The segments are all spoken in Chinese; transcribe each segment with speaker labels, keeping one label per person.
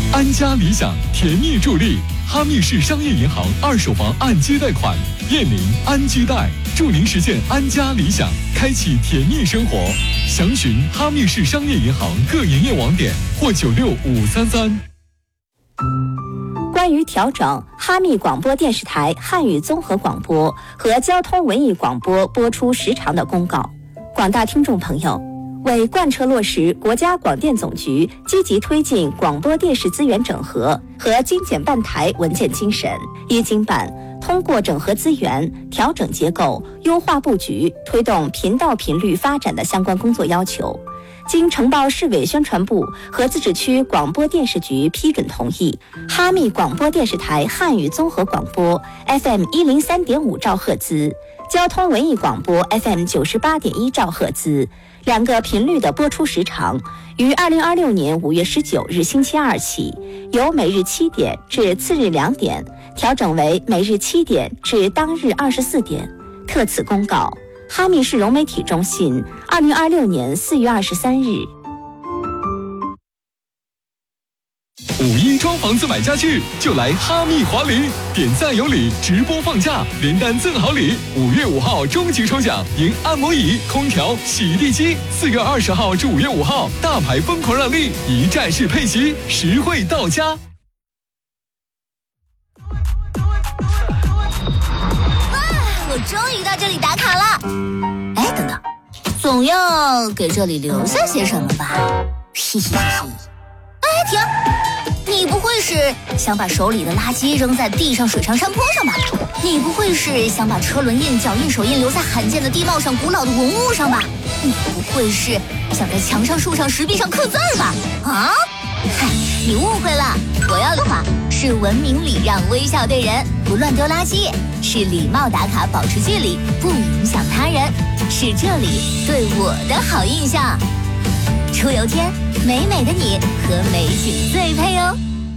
Speaker 1: 安家理想甜蜜助力，哈密市商业银行二手房按揭贷款，燕邻安居贷，助您实现安家理想，开启甜蜜生活。详询哈密市商业银行各营业网点或96533。
Speaker 2: 关于调整哈密广播电视台汉语综合广播和交通文艺广播播出时长的公告，广大听众朋友，为贯彻落实国家广电总局积极推进广播电视资源整合和精简办台文件精神，依经办通过整合资源、调整结构、优化布局，推动频道频率发展的相关工作要求，经承包市委宣传部和自治区广播电视局批准同意，哈密广播电视台汉语综合广播 FM 103.5兆赫兹、交通文艺广播 FM 98.1兆赫兹两个频率的播出时长，于2026年5月19日星期二起，由每日7点至次日2点调整为每日7点至当日24点。特此公告，哈密市融媒体中心2026年4月23日。
Speaker 1: 5·1装房子买家具就来哈密华林，点赞有礼，直播放假，连单赠好礼。5月5号终极抽奖，赢按摩椅、空调、洗地机。4月20号至5月5号，大牌疯狂让利，一站式配齐，实惠到家。
Speaker 3: 我终于到这里打卡了。哎，等等，总要给这里留下些什么吧？嘿嘿嘿。哎，停！你不会是想把手里的垃圾扔在地上、水上、山坡上吧？你不会是想把车轮印、脚印、手印留在罕见的地貌上、古老的文物上吧？你不会是想在墙上、树上、石壁上刻字儿吧？啊？嗨，你误会了，我要的话是文明礼让、微笑对人，不乱丢垃圾，是礼貌打卡、保持距离，不影响他人，是这里对我的好印象。出游天，美美的你和美景最配哦。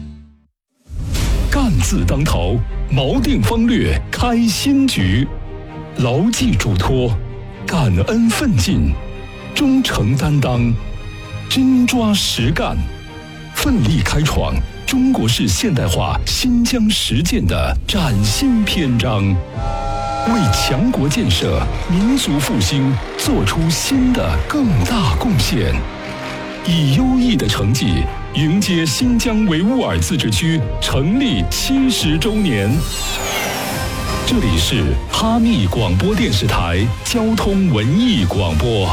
Speaker 4: 干字当头，锚定方略，开新局，牢记嘱托，感恩奋进，忠诚担当，真抓实干，奋力开创中国式现代化新疆实践的崭新篇章，为强国建设、民族复兴做出新的更大贡献，以优异的成绩迎接新疆维吾尔自治区成立70周年。这里是哈密广播电视台交通文艺广播。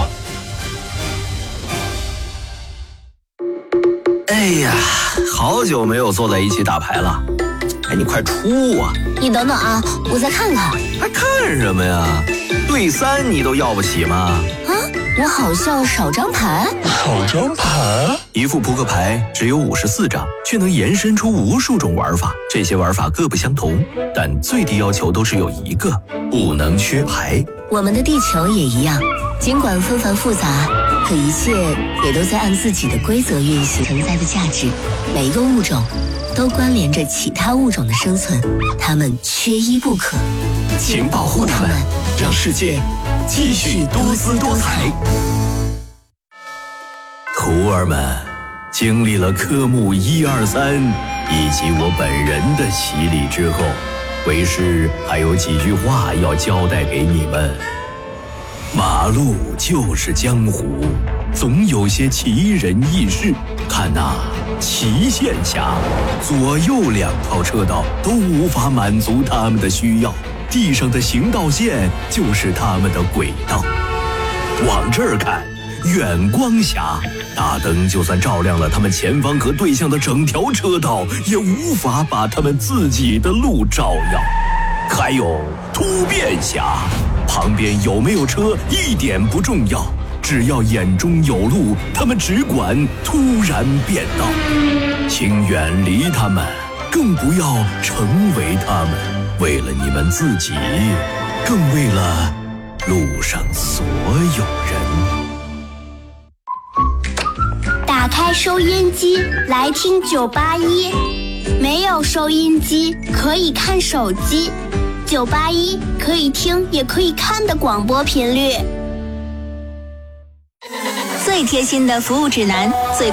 Speaker 5: 哎呀，好久没有坐在一起打牌了。哎，你快出啊！
Speaker 3: 你等等啊，我再看看。
Speaker 5: 还看什么呀？对3你都要不起吗？
Speaker 3: 啊，我好像少张牌。
Speaker 4: 少张牌？
Speaker 5: 一副扑克牌只有54张，却能延伸出无数种玩法。这些玩法各不相同，但最低要求都只有一个：不能缺牌。
Speaker 3: 我们的地球也一样，尽管纷繁复杂，可一切也都在按自己的规则运行。存在的价值，每一个物种都关联着其他物种的生存，它们缺一不可。
Speaker 5: 请保护它们，让世界继续多姿多彩。徒儿们，经历了科目1、2、3以及我本人的洗礼之后，为师还有几句话要交代给你们。马路就是江湖，总有些奇人异事。看呐，齐县峡左右2套车道都无法满足他们的需要，地上的行道线就是他们的轨道。往这儿看，远光峡大灯就算照亮了他们前方和对向的整条车道，也无法把他们自己的路照耀。还有突变峡，旁边有没有车一点不重要，只要眼中有路，他们只管突然变道。请远离他们，更不要成为他们。为了你们自己，更为了路上所有人。
Speaker 6: 打开收音机，来听981。没有收音机，可以看手机。981可以听也可以看的广播频率。
Speaker 3: 最贴心的服务指南，